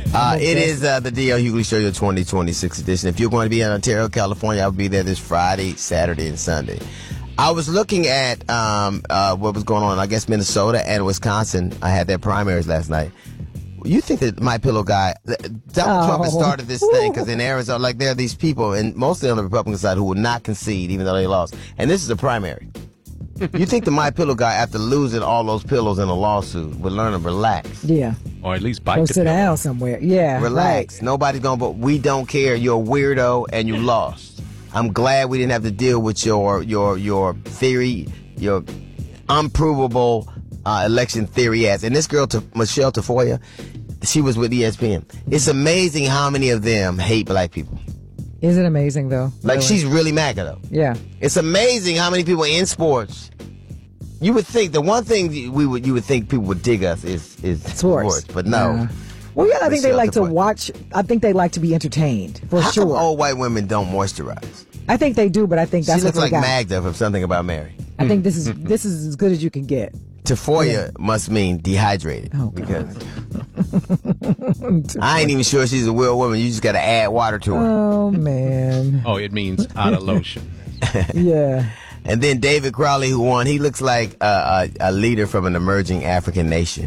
It is the D.L. Hughley Show, your 2026 edition. If you're going to be in Ontario, California, I'll be there this Friday, Saturday, and Sunday. I was looking at what was going on. I guess Minnesota and Wisconsin. I had their primaries last night. You think that MyPillow guy, Donald Trump has started this thing because in Arizona, like there are these people, and mostly on the Republican side, who will not concede even though they lost. And this is a primary. You think the MyPillow guy, after losing all those pillows in a lawsuit, would learn to relax? Yeah. Or at least bite Go the sit pillow. down somewhere. Yeah. Relax. Right. Nobody's going to, but we don't care. You're a weirdo and you lost. I'm glad we didn't have to deal with your theory, your unprovable election theory ass. And this girl, Michelle Tafoya, she was with ESPN. It's amazing how many of them hate black people. Is it amazing, though? Like, Really? she's really MAGA, though. Yeah. It's amazing how many people in sports. You would think the one thing you would think people would dig us is sports, but no. Yeah. Well, yeah, I think they Michelle like to Tafoya. watch. I think they like to be entertained, for How sure. come old white women don't moisturize? I think they do, but I think that's She what looks they like got. Magda from Something About Mary. I think this is as good as you can get. Tafoya must mean dehydrated. Oh, because I ain't even sure she's a real woman. You just got to add water to her. Oh man. Oh, it means out of lotion. Yeah. And then David Crowley, who won, he looks like a leader from an emerging African nation.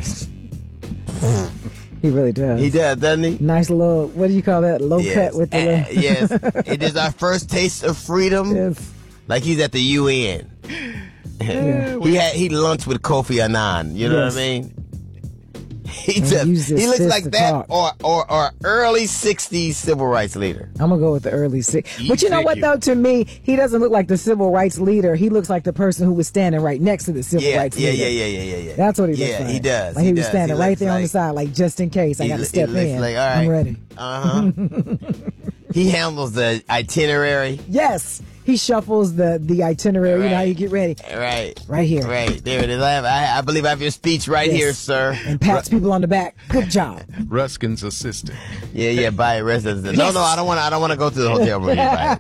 He really does. He does, doesn't he? Nice little, what do you call that? Low cut with the little... Yes. It is our first taste of freedom. Yes. Like he's at the UN. He lunched with Kofi Annan. You know what I mean? He used his looks fist like to that, talk. or early '60s civil rights leader. I'm going to go with the early 60s. But you know Thank what, you. though? To me, he doesn't look like the civil rights leader. He looks like the person who was standing right next to the civil rights leader. Yeah. That's what he looks like. Yeah, he does. Like he was does. standing He right looks there on the like- side, like just in case I got to step he looks in. like, all right. I'm ready. He handles the itinerary. Yes. He shuffles the itinerary. You know how you get ready. Right. Right here. Right. There it is. I believe I have your speech right Yes. here, sir. And pats people on the back. Good job. Ruskin's assistant. Yeah. Buy a residence. No, I don't want to go to the hotel room.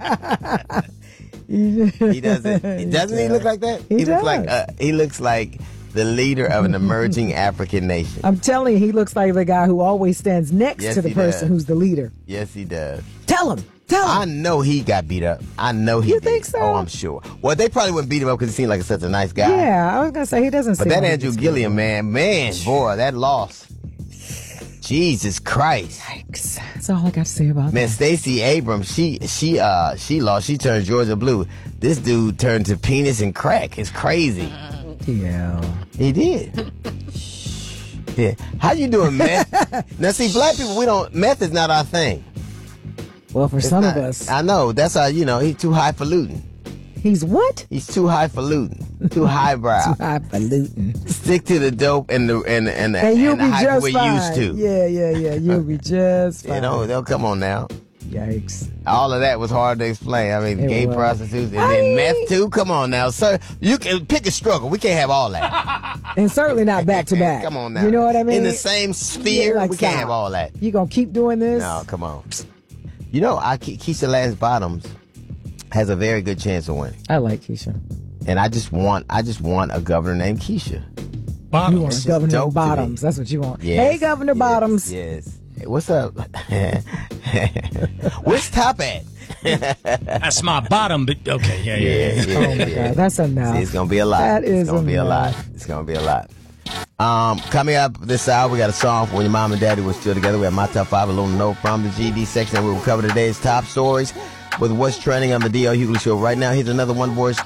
He doesn't. Doesn't he look like that? He looks like the leader of an emerging African nation. I'm telling you, he looks like the guy who always stands next Yes, to the he person does. who's the leader. Yes, he does. Tell him. I know he got beat up. I know he You did. think so? Oh, I'm sure. Well, they probably wouldn't beat him up because he seemed like such a nice guy. Yeah, I was going to say he doesn't But seem that like Andrew he's Gilliam, man, boy, that loss. Jesus Christ. Yikes. That's all I got to say about Man, that. Stacey Abrams, she lost. She turned Georgia blue. This dude turned to penis and crack. It's crazy. Yeah. He did. Yeah. How you doing, meth? Now, see, black people, meth is not our thing. Well, for It's some not. of us. I know. That's how, he's too highfalutin. He's what? He's too highfalutin. Too highbrow. Highfalutin. Stick to the dope and the And you'll be hype just we're fine. used to. Yeah. You'll be just fine. They'll come on now. Yikes. All of that was hard to explain. I mean, It gay was. prostitutes and then meth too. Come on now, sir. You can pick a struggle. We can't have all that. And certainly not back to back. Come on now. You know what I mean? In the same sphere, Yeah, like we can't stop. have all that. You gonna keep doing this? No, come on. Keisha Lance Bottoms has a very good chance of winning, I like Keisha. and I just want a governor named Keisha. You want Governor dope to Bottoms. me. That's what you want. Yes, Hey, Governor yes, Bottoms. Yes. Hey, what's up? Where's Top at? That's my bottom, but okay, yeah. Oh my God, that's enough. See, it's gonna be a lot. That is It's gonna be a lot. enough. It's gonna be a lot. Coming up this hour, we got a song for when your mom and daddy were still together. We have my top 5, a little note from the GD section, and we will cover today's top stories with what's trending on the D.L. Hughley Show right now. Here's another one voice